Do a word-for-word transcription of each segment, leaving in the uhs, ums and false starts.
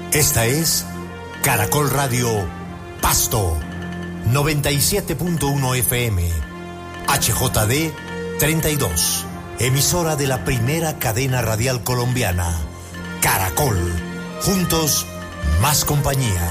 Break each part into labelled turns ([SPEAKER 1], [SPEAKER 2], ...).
[SPEAKER 1] Esta es Caracol Radio Pasto, noventa y siete punto uno F M, H J D treinta y dos, emisora de la primera cadena radial colombiana, Caracol. Juntos, más compañía.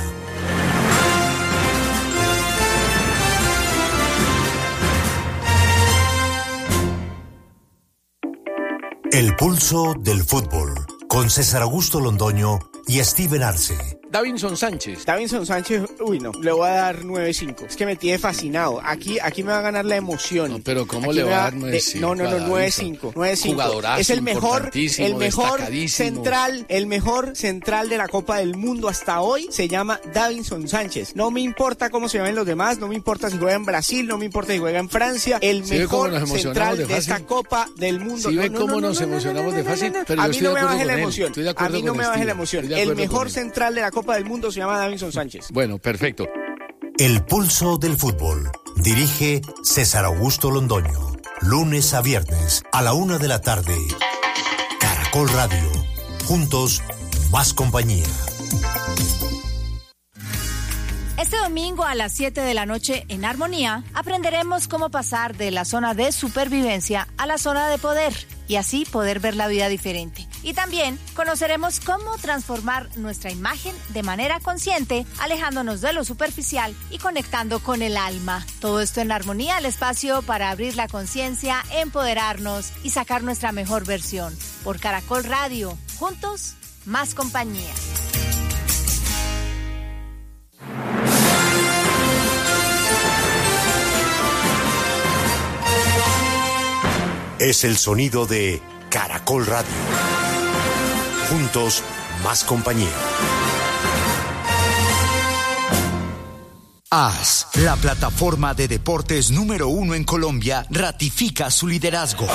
[SPEAKER 1] El pulso del fútbol, con César Augusto Londoño y Steven Arce.
[SPEAKER 2] Davinson Sánchez.
[SPEAKER 3] Davinson Sánchez, uy no, le voy a dar nueve cinco. Es que me tiene fascinado. Aquí, aquí me va a ganar la emoción.
[SPEAKER 2] No, pero ¿cómo
[SPEAKER 3] aquí
[SPEAKER 2] le va a dar
[SPEAKER 3] de,
[SPEAKER 2] nueve cinco?
[SPEAKER 3] No, no, no, nueve cinco.
[SPEAKER 2] Jugadorazo,
[SPEAKER 3] es el mejor, el mejor
[SPEAKER 2] destacadísimo.
[SPEAKER 3] central, el mejor central de la Copa del Mundo hasta hoy se llama Davinson Sánchez. No me importa cómo se llamen los demás, no me importa si juega en Brasil, no me importa si juega en Francia. El
[SPEAKER 2] ¿Sí
[SPEAKER 3] mejor central de, de esta Copa del Mundo.
[SPEAKER 2] ¿Sí
[SPEAKER 3] no,
[SPEAKER 2] ve
[SPEAKER 3] no,
[SPEAKER 2] cómo
[SPEAKER 3] no, no,
[SPEAKER 2] nos
[SPEAKER 3] no,
[SPEAKER 2] emocionamos
[SPEAKER 3] no, no,
[SPEAKER 2] de fácil?
[SPEAKER 3] no, no, no.
[SPEAKER 2] Pero
[SPEAKER 3] a
[SPEAKER 2] yo
[SPEAKER 3] mí
[SPEAKER 2] estoy
[SPEAKER 3] no
[SPEAKER 2] de
[SPEAKER 3] me baje
[SPEAKER 2] acuerdo
[SPEAKER 3] la
[SPEAKER 2] con él.
[SPEAKER 3] emoción.
[SPEAKER 2] Estoy de
[SPEAKER 3] A
[SPEAKER 2] acuerdo
[SPEAKER 3] mí no
[SPEAKER 2] con
[SPEAKER 3] me baje
[SPEAKER 2] Steven.
[SPEAKER 3] la emoción.
[SPEAKER 2] Estoy de
[SPEAKER 3] El
[SPEAKER 2] acuerdo
[SPEAKER 3] mejor
[SPEAKER 2] con él.
[SPEAKER 3] central de la Copa del Mundo se llama Davinson Sánchez.
[SPEAKER 2] Bueno, perfecto.
[SPEAKER 1] El pulso del fútbol. Dirige César Augusto Londoño. Lunes a viernes a la una de la tarde. Caracol Radio. Juntos, más compañía.
[SPEAKER 4] Este domingo a las siete de la noche en Armonía aprenderemos cómo pasar de la zona de supervivencia a la zona de poder y así poder ver la vida diferente. Y también conoceremos cómo transformar nuestra imagen de manera consciente, alejándonos de lo superficial y conectando con el alma. Todo esto en Armonía, el espacio para abrir la conciencia, empoderarnos y sacar nuestra mejor versión. Por Caracol Radio, juntos, más compañía.
[SPEAKER 1] Es el sonido de Caracol Radio. Juntos, más compañía.
[SPEAKER 5] A S, la plataforma de deportes número uno en Colombia, ratifica su liderazgo.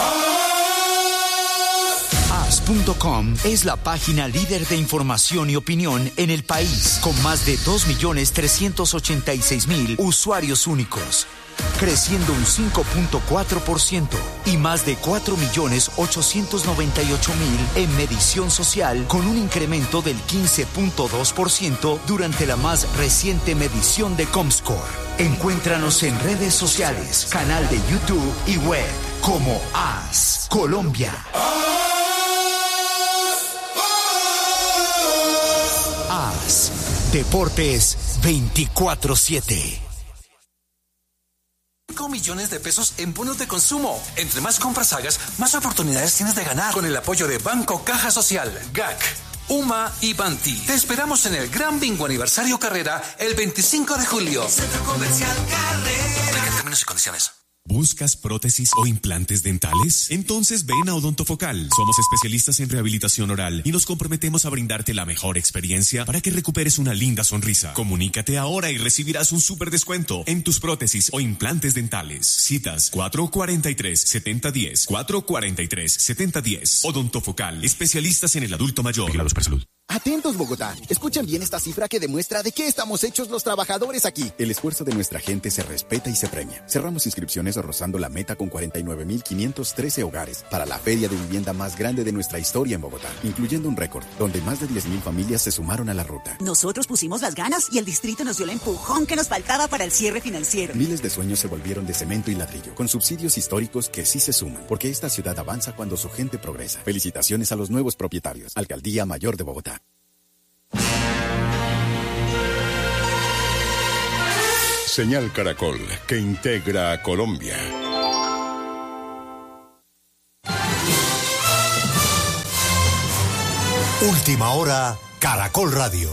[SPEAKER 5] A S punto com es la página líder de información y opinión en el país, con más de dos millones trescientos ochenta y seis mil usuarios únicos, creciendo un cinco punto cuatro por ciento y más de cuatro millones ochocientos noventa y ocho mil en medición social, con un incremento del quince punto dos por ciento durante la más reciente medición de Comscore. Encuéntranos en redes sociales, canal de YouTube y web como A S Colombia. A S Deportes veinticuatro siete.
[SPEAKER 6] cinco millones de pesos en bonos de consumo. Entre más compras hagas, más oportunidades tienes de ganar. Con el apoyo de Banco Caja Social, G A C, U M A y Banti. Te esperamos en el Gran Bingo Aniversario Carrera el veinticinco de julio. Centro Comercial Carrera. En términos y condiciones.
[SPEAKER 7] ¿Buscas prótesis o implantes dentales? Entonces ven a Odontofocal. Somos especialistas en rehabilitación oral y nos comprometemos a brindarte la mejor experiencia para que recuperes una linda sonrisa. Comunícate ahora y recibirás un súper descuento en tus prótesis o implantes dentales. Citas cuatro cuatro tres, siete cero uno cero, cuatro cuatro tres, siete cero uno cero. Odontofocal, especialistas en el adulto mayor. Vigilados por salud.
[SPEAKER 8] Atentos, Bogotá. Escuchen bien esta cifra que demuestra de qué estamos hechos los trabajadores aquí. El esfuerzo de nuestra gente se respeta y se premia. Cerramos inscripciones rozando la meta con cuarenta y nueve mil quinientos trece hogares para la feria de vivienda más grande de nuestra historia en Bogotá, incluyendo un récord donde más de diez mil familias se sumaron a la ruta.
[SPEAKER 9] Nosotros pusimos las ganas y el distrito nos dio el empujón que nos faltaba para el cierre financiero.
[SPEAKER 8] Miles de sueños se volvieron de cemento y ladrillo, con subsidios históricos que sí se suman, porque esta ciudad avanza cuando su gente progresa. Felicitaciones a los nuevos propietarios. Alcaldía Mayor de Bogotá.
[SPEAKER 10] Señal Caracol, que integra a Colombia.
[SPEAKER 1] Última hora, Caracol Radio.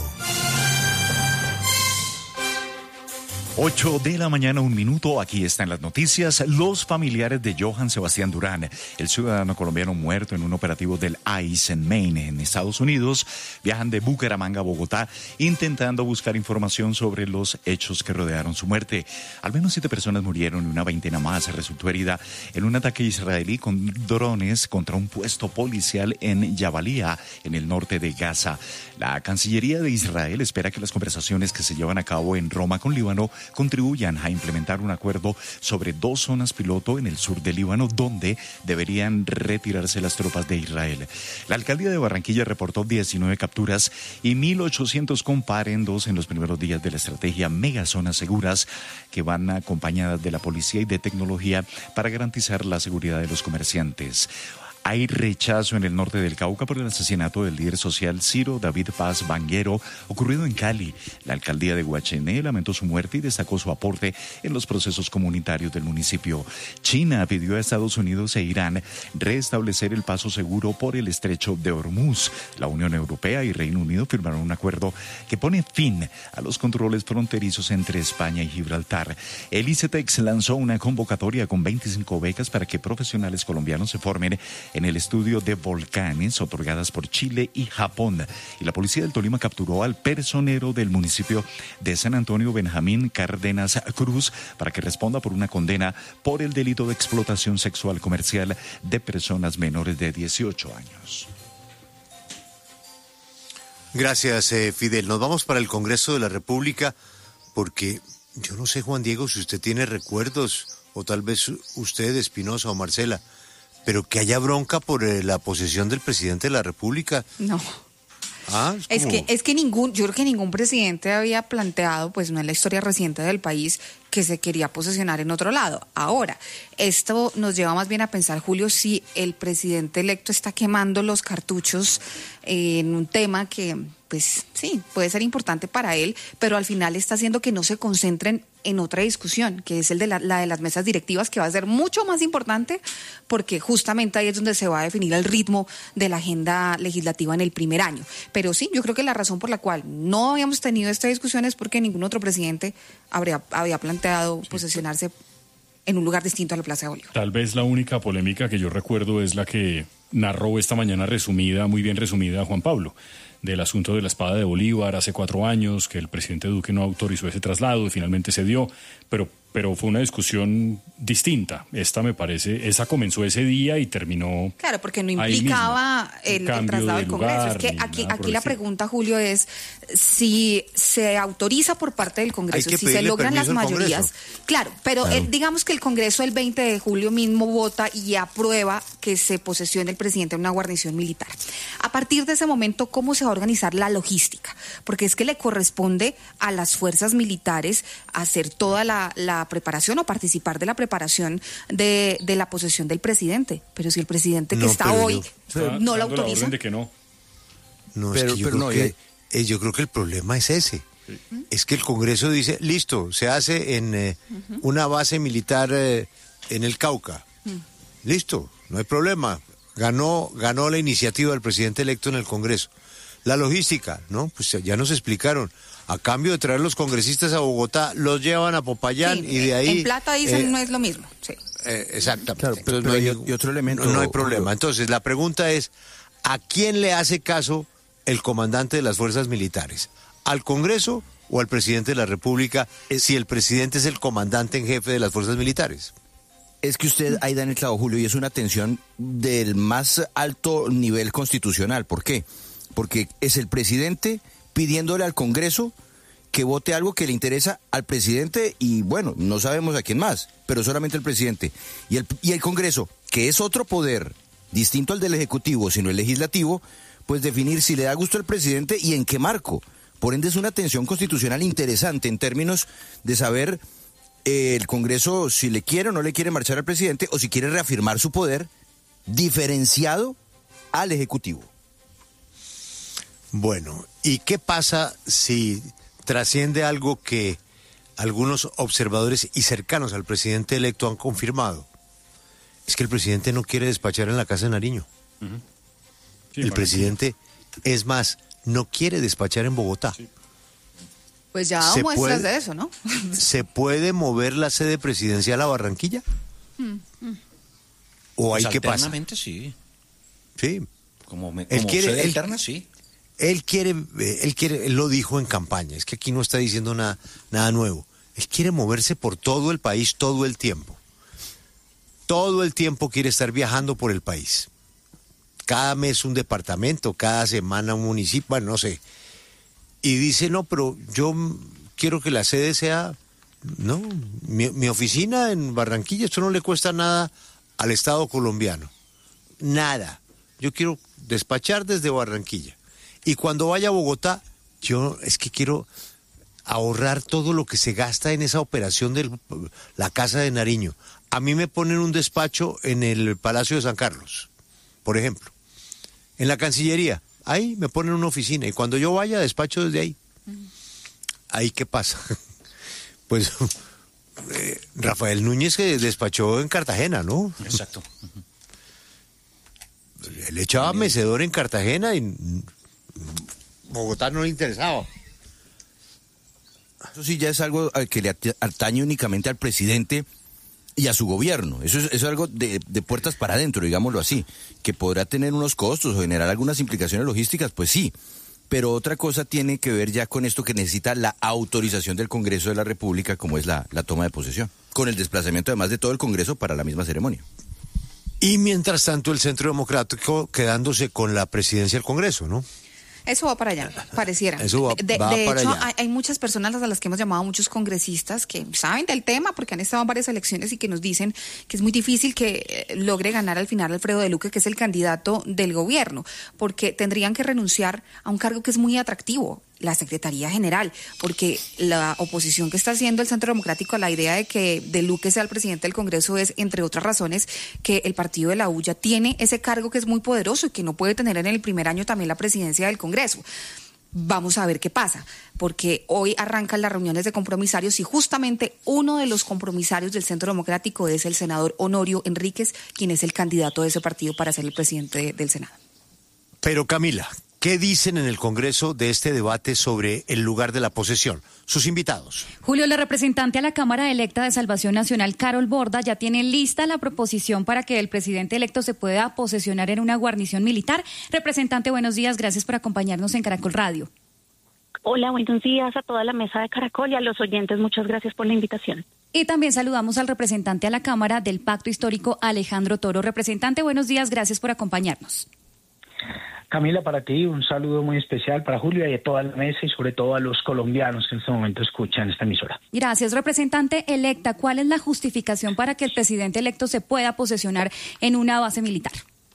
[SPEAKER 11] ocho de la mañana, un minuto. Aquí están las noticias. Los familiares de Johann Sebastián Durán, el ciudadano colombiano muerto en un operativo del I C E en Maine, en Estados Unidos, viajan de Bucaramanga a Bogotá intentando buscar información sobre los hechos que rodearon su muerte. Al menos siete personas murieron y una veintena más resultó herida en un ataque israelí con drones contra un puesto policial en Jabalía, en el norte de Gaza. La Cancillería de Israel espera que las conversaciones que se llevan a cabo en Roma con Líbano contribuyan a implementar un acuerdo sobre dos zonas piloto en el sur del Líbano donde deberían retirarse las tropas de Israel. La alcaldía de Barranquilla reportó diecinueve capturas y mil ochocientos comparendos en los primeros días de la estrategia Megazonas Seguras, que van acompañadas de la policía y de tecnología para garantizar la seguridad de los comerciantes. Hay rechazo en el norte del Cauca por el asesinato del líder social Ciro David Paz Banguero, ocurrido en Cali. La alcaldía de Guachené lamentó su muerte y destacó su aporte en los procesos comunitarios del municipio. China pidió a Estados Unidos e Irán restablecer el paso seguro por el estrecho de Hormuz. La Unión Europea y Reino Unido firmaron un acuerdo que pone fin a los controles fronterizos entre España y Gibraltar. El ICETEX lanzó una convocatoria con veinticinco becas para que profesionales colombianos se formen en el estudio de volcanes otorgadas por Chile y Japón. Y la policía del Tolima capturó al personero del municipio de San Antonio, Benjamín Cárdenas Cruz, para que responda por una condena por el delito de explotación sexual comercial de personas menores de dieciocho años.
[SPEAKER 1] Gracias, eh, Fidel. Nos vamos para el Congreso de la República porque yo no sé, Juan Diego, si usted tiene recuerdos, o tal vez usted, Espinosa o Marcela, pero que haya bronca por eh, la posesión del presidente de la República.
[SPEAKER 12] No.
[SPEAKER 1] Ah,
[SPEAKER 12] es,
[SPEAKER 1] como...
[SPEAKER 12] es que es que ningún, yo creo que ningún presidente había planteado, pues no en la historia reciente del país, que se quería posesionar en otro lado. Ahora, esto nos lleva más bien a pensar, Julio, si el presidente electo está quemando los cartuchos en un tema que, pues sí, puede ser importante para él, pero al final está haciendo que no se concentren en otra discusión, que es el de la, la de las mesas directivas, que va a ser mucho más importante, porque justamente ahí es donde se va a definir el ritmo de la agenda legislativa en el primer año. Pero sí, yo creo que la razón por la cual no habíamos tenido esta discusión es porque ningún otro presidente habría, había planteado posesionarse en un lugar distinto a la Plaza de Bolívar.
[SPEAKER 13] Tal vez la única polémica que yo recuerdo es la que narró esta mañana resumida, muy bien resumida, Juan Pablo, del asunto de la espada de Bolívar hace cuatro años, que el presidente Duque no autorizó ese traslado y finalmente se dio, pero, pero fue una discusión distinta. Esta me parece, esa comenzó ese día y terminó.
[SPEAKER 12] Claro, porque no implicaba el, el traslado del Congreso.
[SPEAKER 13] Lugar,
[SPEAKER 12] es que aquí, aquí la
[SPEAKER 13] estilo.
[SPEAKER 12] pregunta, Julio, es si se autoriza por parte del Congreso, si se logran las mayorías. Claro, pero claro. El, digamos que el Congreso el veinte de julio mismo vota y aprueba que se posesione el presidente en una guarnición militar. A partir de ese momento, ¿cómo se va a organizar la logística? Porque es que le corresponde a las fuerzas militares hacer toda la, la preparación o participar de la preparación de, de la posesión del presidente. Pero si el presidente que no, está hoy yo, no la autoriza.
[SPEAKER 13] La de que no.
[SPEAKER 1] No, pero, es que yo, pero creo no, que, eh, yo creo que el problema es ese. Sí. Es que el Congreso dice, listo, se hace en eh, uh-huh. una base militar eh, en el Cauca. Uh-huh. Listo, no hay problema. Ganó, ganó la iniciativa del presidente electo en el Congreso. La logística, ¿no? Pues ya nos explicaron. A cambio de traer los congresistas a Bogotá, los llevan a Popayán sí, y de ahí...
[SPEAKER 12] En plata dicen eh, no es lo mismo, sí.
[SPEAKER 1] Eh, exactamente.
[SPEAKER 14] Claro, pero, pero no hay, y otro elemento...
[SPEAKER 1] No, no hay problema. Entonces, la pregunta es, ¿a quién le hace caso el comandante de las fuerzas militares? ¿Al Congreso o al presidente de la República es, si el presidente es el comandante en jefe de las fuerzas militares?
[SPEAKER 14] Es que usted ahí da en el clavo, Julio, y es una tensión del más alto nivel constitucional. ¿Por qué? Porque es el presidente pidiéndole al Congreso que vote algo que le interesa al presidente y, bueno, no sabemos a quién más, pero solamente el presidente. Y el, y el Congreso, que es otro poder distinto al del Ejecutivo, sino el Legislativo, pues definir si le da gusto al presidente y en qué marco. Por ende es una tensión constitucional interesante en términos de saber eh, el Congreso si le quiere o no le quiere marchar al presidente o si quiere reafirmar su poder diferenciado al Ejecutivo.
[SPEAKER 1] Bueno, ¿y qué pasa si trasciende algo que algunos observadores y cercanos al presidente electo han confirmado? Es que el presidente no quiere despachar en la Casa de Nariño. Uh-huh. Sí, el presidente, es más, no quiere despachar en Bogotá. Sí.
[SPEAKER 12] Pues ya damos muestras de eso, ¿no?
[SPEAKER 1] ¿Se puede mover la sede presidencial a Barranquilla?
[SPEAKER 2] Mm-hmm.
[SPEAKER 1] ¿O hay
[SPEAKER 2] pues
[SPEAKER 1] que pasar?
[SPEAKER 2] Alternamente sí.
[SPEAKER 1] Sí.
[SPEAKER 2] Como, me,
[SPEAKER 1] él
[SPEAKER 2] como
[SPEAKER 1] quiere,
[SPEAKER 2] sede
[SPEAKER 1] él,
[SPEAKER 2] alterna, sí.
[SPEAKER 1] Él quiere, él quiere, él lo dijo en campaña, es que aquí no está diciendo nada, nada nuevo. Él quiere moverse por todo el país todo el tiempo. Todo el tiempo quiere estar viajando por el país. Cada mes un departamento, cada semana un municipio, bueno, no sé. Y dice, no, pero yo quiero que la sede sea
[SPEAKER 15] No, mi, mi oficina en Barranquilla, esto no le cuesta nada al Estado colombiano. Nada. Yo quiero despachar desde Barranquilla. Y cuando vaya a Bogotá, yo es que quiero ahorrar todo lo que se gasta en esa operación de la Casa de Nariño. A mí me ponen un despacho en el Palacio de San Carlos, por ejemplo. En la Cancillería, ahí me ponen una oficina. Y cuando yo vaya, despacho desde ahí. ¿Ahí qué pasa? Pues eh, Rafael Núñez que despachó en Cartagena, ¿no?
[SPEAKER 2] Exacto.
[SPEAKER 15] Él echaba mecedor en Cartagena y Bogotá no le interesaba.
[SPEAKER 14] Eso sí ya es algo al que le atañe únicamente al presidente y a su gobierno. Eso es, eso es algo de, de puertas para adentro, digámoslo así. Que podrá tener unos costos o generar algunas implicaciones logísticas, pues sí. Pero otra cosa tiene que ver ya con esto que necesita la autorización del Congreso de la República, como es la, la toma de posesión, con el desplazamiento además de todo el Congreso para la misma ceremonia.
[SPEAKER 15] Y mientras tanto el Centro Democrático quedándose con la presidencia del Congreso, ¿no?
[SPEAKER 12] Eso va para allá, pareciera.
[SPEAKER 15] Eso va,
[SPEAKER 12] de
[SPEAKER 15] va
[SPEAKER 12] de
[SPEAKER 15] para
[SPEAKER 12] hecho,
[SPEAKER 15] allá.
[SPEAKER 12] hay, hay muchas personas a las que hemos llamado, muchos congresistas que saben del tema porque han estado en varias elecciones y que nos dicen que es muy difícil que eh, logre ganar al final Alfredo de Luque, que es el candidato del gobierno, porque tendrían que renunciar a un cargo que es muy atractivo, la Secretaría General, porque la oposición que está haciendo el Centro Democrático a la idea de que de Luque sea el presidente del Congreso es, entre otras razones, que el partido de la U ya tiene ese cargo que es muy poderoso y que no puede tener en el primer año también la presidencia del Congreso. Vamos a ver qué pasa, porque hoy arrancan las reuniones de compromisarios y justamente uno de los compromisarios del Centro Democrático es el senador Honorio Enríquez, quien es el candidato de ese partido para ser el presidente de, del Senado.
[SPEAKER 15] Pero Camila, ¿qué dicen en el Congreso de este debate sobre el lugar de la posesión? Sus invitados.
[SPEAKER 16] Julio, la representante a la Cámara Electa de Salvación Nacional, Carol Borda, ya tiene lista la proposición para que el presidente electo se pueda posesionar en una guarnición militar. Representante, buenos días, gracias por acompañarnos en Caracol Radio.
[SPEAKER 17] Hola, buenos días a toda la mesa de Caracol y a los oyentes, muchas gracias por la invitación.
[SPEAKER 16] Y también saludamos al representante a la Cámara del Pacto Histórico, Alejandro Toro. Representante, buenos días, gracias por acompañarnos.
[SPEAKER 18] Camila, para ti un saludo muy especial para Julio y a toda la mesa y sobre todo a los colombianos que en este momento escuchan esta emisora.
[SPEAKER 16] Gracias, representante electa. ¿Cuál es la justificación para que el presidente electo se pueda posesionar en una base militar?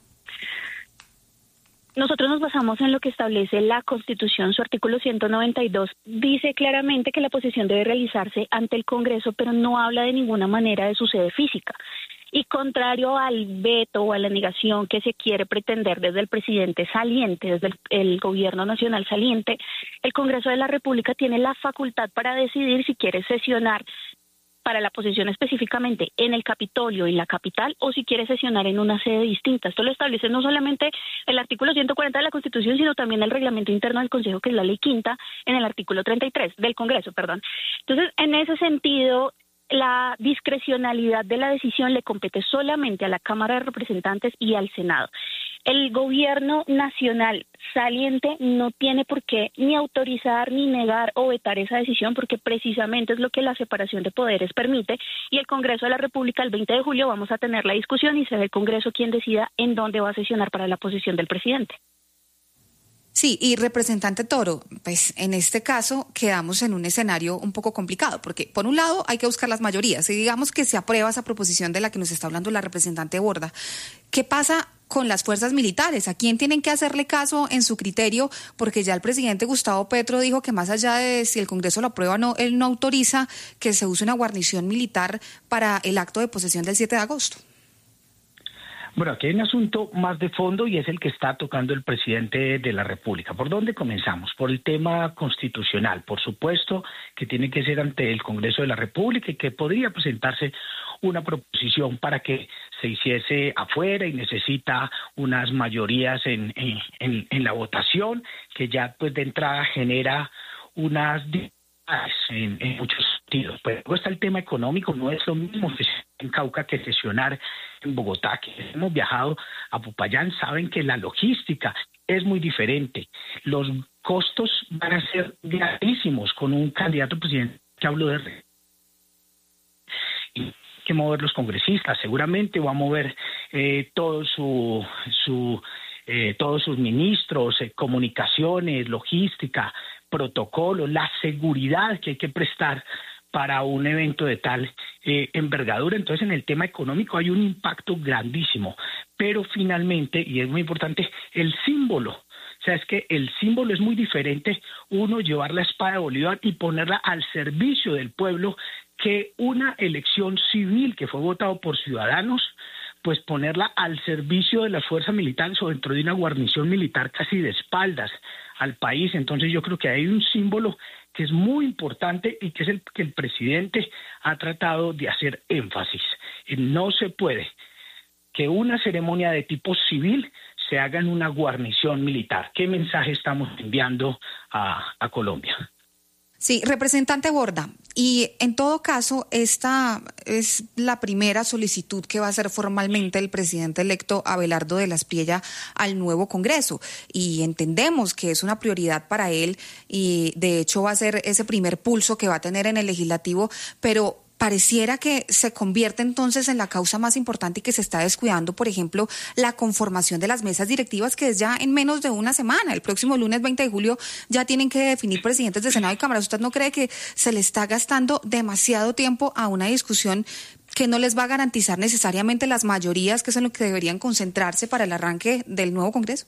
[SPEAKER 17] Nosotros nos basamos en lo que establece la Constitución, su artículo ciento noventa y dos, dice claramente que la posesión debe realizarse ante el Congreso, pero no habla de ninguna manera de su sede física. Y contrario al veto o a la negación que se quiere pretender desde el presidente saliente, desde el, el gobierno nacional saliente, el Congreso de la República tiene la facultad para decidir si quiere sesionar para la posesión específicamente en el Capitolio, en la capital, o si quiere sesionar en una sede distinta. Esto lo establece no solamente el artículo ciento cuarenta de la Constitución, sino también el reglamento interno del Consejo, que es la ley quinta, en el artículo treinta y tres del Congreso, perdón. Entonces, en ese sentido, la discrecionalidad de la decisión le compete solamente a la Cámara de Representantes y al Senado. El gobierno nacional saliente no tiene por qué ni autorizar, ni negar o vetar esa decisión, porque precisamente es lo que la separación de poderes permite, y el Congreso de la República el veinte de julio vamos a tener la discusión y será el Congreso quien decida en dónde va a sesionar para la posesión del presidente.
[SPEAKER 12] Sí, y representante Toro, pues en este caso quedamos en un escenario un poco complicado, porque por un lado hay que buscar las mayorías, y digamos que se aprueba esa proposición de la que nos está hablando la representante Borda. ¿Qué pasa con las fuerzas militares? ¿A quién tienen que hacerle caso en su criterio? Porque ya el presidente Gustavo Petro dijo que más allá de si el Congreso lo aprueba o no, él no autoriza que se use una guarnición militar para el acto de posesión del siete de agosto.
[SPEAKER 18] Bueno, aquí hay un asunto más de fondo y es el que está tocando el presidente de la República. ¿Por dónde comenzamos? Por el tema constitucional. Por supuesto que tiene que ser ante el Congreso de la República y que podría presentarse una proposición para que se hiciese afuera y necesita unas mayorías en, en, en, en la votación, que ya pues de entrada genera unas En, en muchos sentidos. Pero luego está el tema económico, no es lo mismo sesionar en Cauca que sesionar en Bogotá. Que hemos viajado a Popayán, saben que la logística es muy diferente. Los costos van a ser grandísimos con un candidato presidente que habló de y que mover los congresistas, seguramente va a mover eh, todo su, su eh, todos sus ministros, eh, comunicaciones, logística, protocolo, la seguridad que hay que prestar para un evento de tal eh, envergadura. Entonces, en el tema económico hay un impacto grandísimo, pero finalmente, y es muy importante, el símbolo. O sea, es que el símbolo es muy diferente, uno llevar la espada de Bolívar y ponerla al servicio del pueblo, que una elección civil que fue votado por ciudadanos, pues ponerla al servicio de las fuerzas militares o dentro de una guarnición militar casi de espaldas al país. Entonces yo creo que hay un símbolo que es muy importante y que es el que el presidente ha tratado de hacer énfasis. No se puede que una ceremonia de tipo civil se haga en una guarnición militar. ¿Qué mensaje estamos enviando a, a Colombia?
[SPEAKER 12] Sí, representante Borda, y en todo caso, esta es la primera solicitud que va a hacer formalmente el presidente electo Abelardo de la Espriella al nuevo Congreso, y entendemos que es una prioridad para él, y de hecho va a ser ese primer pulso que va a tener en el legislativo, pero pareciera que se convierte entonces en la causa más importante y que se está descuidando, por ejemplo, la conformación de las mesas directivas, que es ya en menos de una semana. El próximo lunes veinte de julio ya tienen que definir presidentes de Senado y Cámara. ¿Usted no cree que se le está gastando demasiado tiempo a una discusión que no les va a garantizar necesariamente las mayorías, que es en lo que deberían concentrarse para el arranque del nuevo Congreso?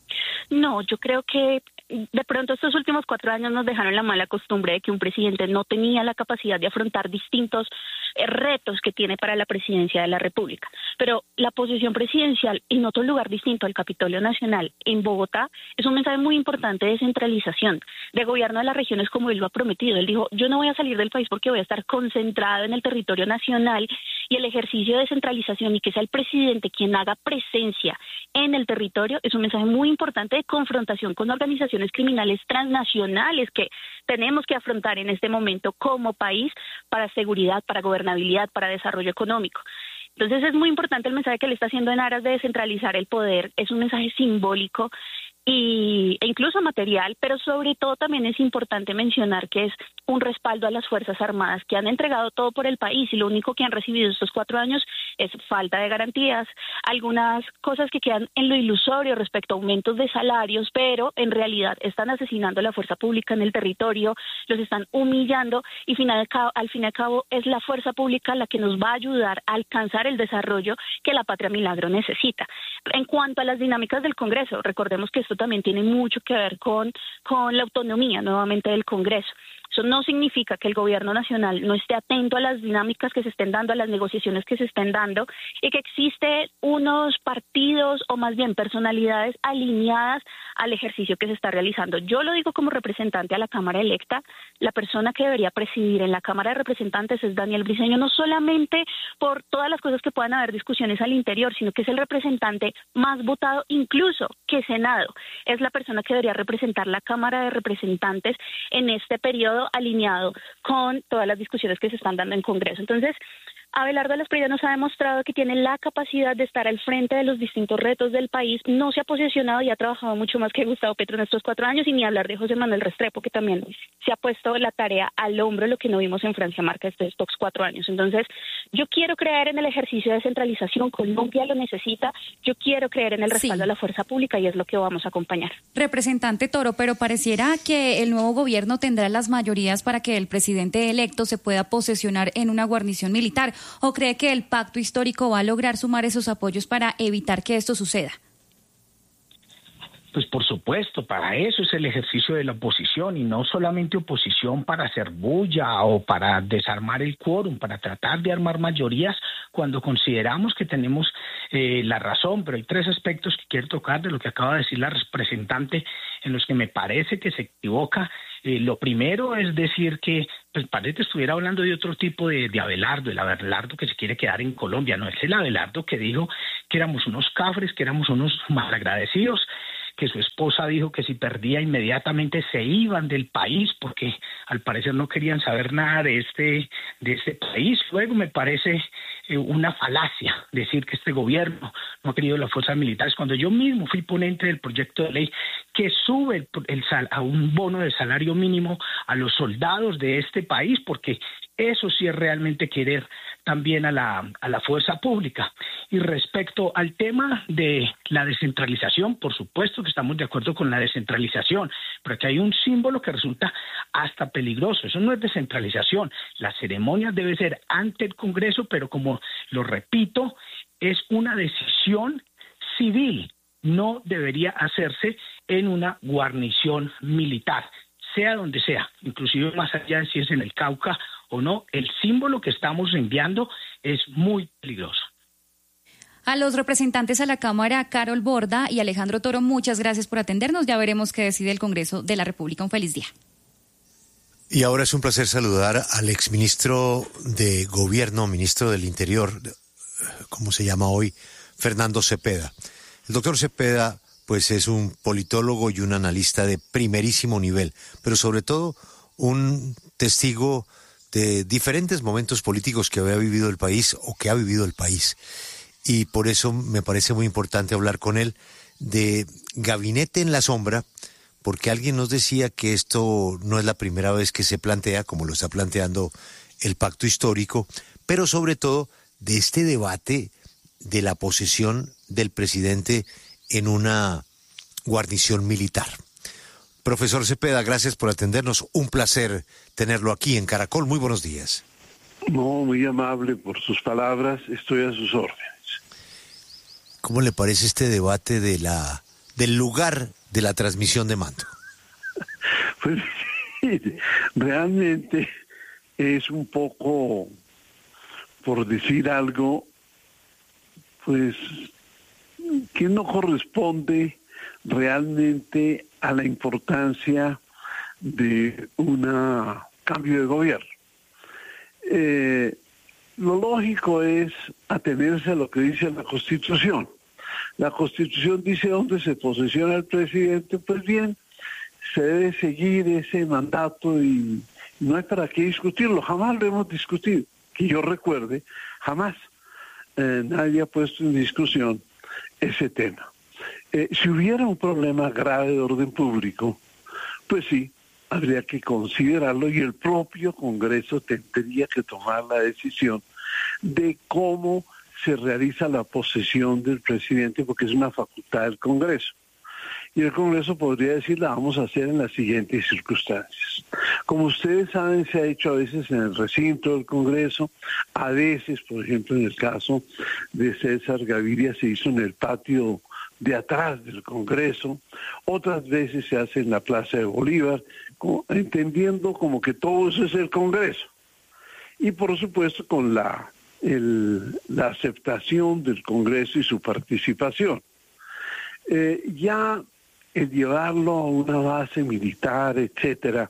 [SPEAKER 17] No, yo creo que de pronto estos últimos cuatro años nos dejaron la mala costumbre de que un presidente no tenía la capacidad de afrontar distintos eh, retos que tiene para la presidencia de la República. Pero la posición presidencial en otro lugar distinto al Capitolio Nacional, en Bogotá, es un mensaje muy importante de centralización, de gobierno de las regiones como él lo ha prometido. Él dijo, yo no voy a salir del país porque voy a estar concentrado en el territorio nacional, y el ejercicio de centralización y que sea el presidente quien haga presencia en el territorio es un mensaje muy importante de confrontación con organizaciones criminales transnacionales que tenemos que afrontar en este momento como país para seguridad, para gobernabilidad, para desarrollo económico. Entonces es muy importante el mensaje que le está haciendo en aras de descentralizar el poder, es un mensaje simbólico y, e incluso material, pero sobre todo también es importante mencionar que es un respaldo a las Fuerzas Armadas que han entregado todo por el país y lo único que han recibido estos cuatro años es falta de garantías, algunas cosas que quedan en lo ilusorio respecto a aumentos de salarios, pero en realidad están asesinando a la fuerza pública en el territorio, los están humillando y final, al fin y al cabo es la fuerza pública la que nos va a ayudar a alcanzar el desarrollo que la Patria Milagro necesita. En cuanto a las dinámicas del Congreso, recordemos que esto también tiene mucho que ver con, con la autonomía nuevamente del Congreso. Eso no significa que el gobierno nacional no esté atento a las dinámicas que se estén dando, a las negociaciones que se estén dando, y que existen unos partidos o más bien personalidades alineadas al ejercicio que se está realizando. Yo lo digo como representante a la Cámara electa, la persona que debería presidir en la Cámara de Representantes es Daniel Briceño, no solamente por todas las cosas que puedan haber discusiones al interior, sino que es el representante más votado incluso que Senado. Es la persona que debería representar la Cámara de Representantes en este periodo alineado con todas las discusiones que se están dando en Congreso. Entonces, Abelardo de la Espriella nos ha demostrado que tiene la capacidad de estar al frente de los distintos retos del país, no se ha posicionado y ha trabajado mucho más que Gustavo Petro en estos cuatro años, y ni hablar de José Manuel Restrepo, que también se ha puesto la tarea al hombro, lo que no vimos en Francia Marca estos cuatro años. Entonces, yo quiero creer en el ejercicio de descentralización, Colombia lo necesita, yo quiero creer en el respaldo sí. a la fuerza pública y es lo que vamos a acompañar.
[SPEAKER 16] Representante Toro, pero pareciera que el nuevo gobierno tendrá las mayorías para que el presidente electo se pueda posesionar en una guarnición militar. ¿O cree que el pacto histórico va a lograr sumar esos apoyos para evitar que esto suceda?
[SPEAKER 18] Pues por supuesto, para eso es el ejercicio de la oposición, y no solamente oposición para hacer bulla o para desarmar el quórum, para tratar de armar mayorías cuando consideramos que tenemos eh, la razón. Pero hay tres aspectos que quiero tocar de lo que acaba de decir la representante en los que me parece que se equivoca. Eh, lo primero es decir que pues parece que estuviera hablando de otro tipo de, de Abelardo, el Abelardo que se quiere quedar en Colombia. No, es el Abelardo que dijo que éramos unos cafres, que éramos unos malagradecidos, que su esposa dijo que si perdía inmediatamente se iban del país porque al parecer no querían saber nada de este, de este país. Luego me parece eh, una falacia decir que este gobierno no ha querido las fuerzas militares, cuando yo mismo fui ponente del proyecto de ley que sube el, el sal, a un bono de salario mínimo a los soldados de este país, porque eso sí es realmente querer también a la, a la fuerza pública. Y respecto al tema de la descentralización, por supuesto que estamos de acuerdo con la descentralización, pero aquí hay un símbolo que resulta hasta peligroso. Eso no es descentralización. La ceremonia debe ser ante el Congreso, pero como lo repito, es una decisión civil. No debería hacerse en una guarnición militar, sea donde sea, inclusive más allá de si es en el Cauca o no. El símbolo que estamos enviando es muy peligroso.
[SPEAKER 16] A los representantes a la Cámara, Carol Borda y Alejandro Toro, muchas gracias por atendernos. Ya veremos qué decide el Congreso de la República. Un feliz día.
[SPEAKER 15] Y ahora es un placer saludar al exministro de Gobierno, ministro del Interior, ¿cómo se llama hoy? Fernando Cepeda. El doctor Cepeda, pues es un politólogo y un analista de primerísimo nivel, pero sobre todo un testigo de diferentes momentos políticos que había vivido el país o que ha vivido el país. Y por eso me parece muy importante hablar con él de gabinete en la sombra, porque alguien nos decía que esto no es la primera vez que se plantea, como lo está planteando el pacto histórico, pero sobre todo de este debate de la posesión del presidente en una guarnición militar. Profesor Cepeda, gracias por atendernos. Un placer tenerlo aquí en Caracol. Muy buenos días.
[SPEAKER 19] No, muy amable por sus palabras. Estoy a sus órdenes.
[SPEAKER 15] ¿Cómo le parece este debate de la del lugar de la transmisión de mando?
[SPEAKER 19] Pues realmente es un poco, por decir algo, pues que no corresponde realmente a la importancia de un cambio de gobierno. Eh, lo lógico es atenerse a lo que dice la Constitución. La Constitución dice dónde se posesiona el presidente, pues bien, se debe seguir ese mandato y no hay para qué discutirlo, jamás lo hemos discutido, que yo recuerde, jamás eh, nadie ha puesto en discusión ese tema. Eh, si hubiera un problema grave de orden público, pues sí, habría que considerarlo y el propio Congreso tendría que tomar la decisión de cómo se realiza la posesión del presidente, porque es una facultad del Congreso. Y el Congreso podría decir, la vamos a hacer en las siguientes circunstancias. Como ustedes saben, se ha hecho a veces en el recinto del Congreso, a veces, por ejemplo, en el caso de César Gaviria, se hizo en el patio de atrás del Congreso, otras veces se hace en la Plaza de Bolívar, como, entendiendo como que todo eso es el Congreso. Y por supuesto con la, el, la aceptación del Congreso y su participación. Eh, ya el llevarlo a una base militar, etcétera,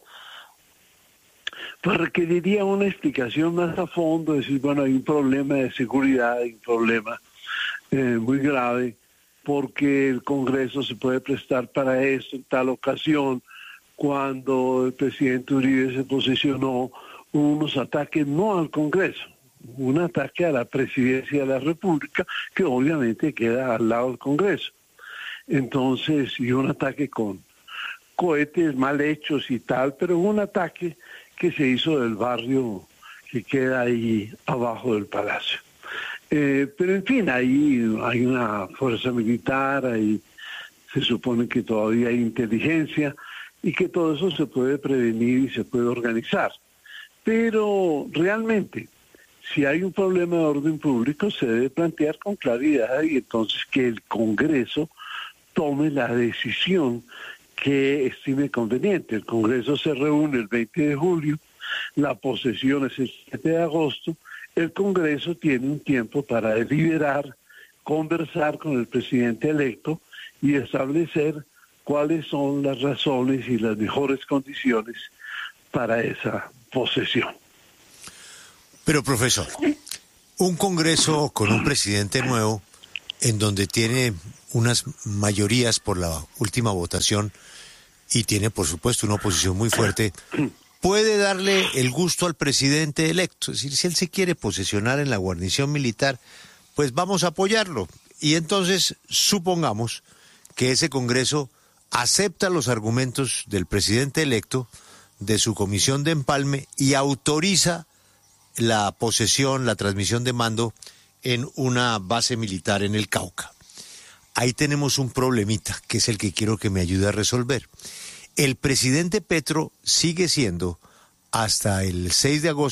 [SPEAKER 19] pues requeriría una explicación más a fondo, decir, bueno, hay un problema de seguridad, hay un problema eh, muy grave, porque el Congreso se puede prestar para eso en tal ocasión. Cuando el presidente Uribe se posesionó, hubo unos ataques no al Congreso, un ataque a la presidencia de la República, que obviamente queda al lado del Congreso. Entonces, y un ataque con cohetes mal hechos y tal, pero un ataque que se hizo del barrio que queda ahí abajo del Palacio. Eh, pero en fin, ahí hay una fuerza militar, ahí se supone que todavía hay inteligencia y que todo eso se puede prevenir y se puede organizar. Pero realmente, si hay un problema de orden público, se debe plantear con claridad y entonces que el Congreso tome la decisión que estime conveniente. El Congreso se reúne el veinte de julio, la posesión es el siete de agosto, el Congreso tiene un tiempo para deliberar, conversar con el presidente electo y establecer cuáles son las razones y las mejores condiciones para esa posesión.
[SPEAKER 15] Pero profesor, un Congreso con un presidente nuevo, en donde tiene unas mayorías por la última votación y tiene, por supuesto, una oposición muy fuerte, puede darle el gusto al presidente electo. Es decir, si él se quiere posesionar en la guarnición militar, pues vamos a apoyarlo. Y entonces, supongamos que ese Congreso acepta los argumentos del presidente electo, de su comisión de empalme, y autoriza la posesión, la transmisión de mando en una base militar en el Cauca. Ahí tenemos un problemita, que es el que quiero que me ayude a resolver. el presidente Petro sigue siendo, hasta el seis de agosto,